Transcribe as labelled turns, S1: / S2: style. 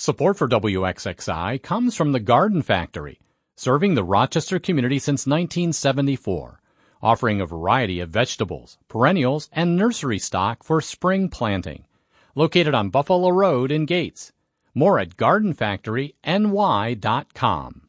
S1: Support for WXXI comes from the Garden Factory, serving the Rochester community since 1974, offering a variety of vegetables, perennials, and nursery stock for spring planting. Located on Buffalo Road in Gates. More at gardenfactoryny.com.